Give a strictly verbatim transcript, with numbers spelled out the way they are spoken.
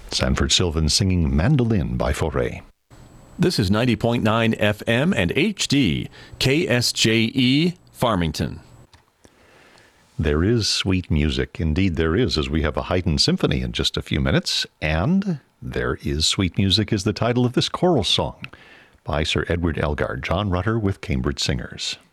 Sanford Sylvan singing Mandolin by Fauré. This is ninety point nine F M and H D, K S J E, Farmington. There is sweet music. Indeed, there is, as we have a Haydn symphony in just a few minutes. And There is Sweet Music is the title of this choral song by Sir Edward Elgar, John Rutter with Cambridge Singers.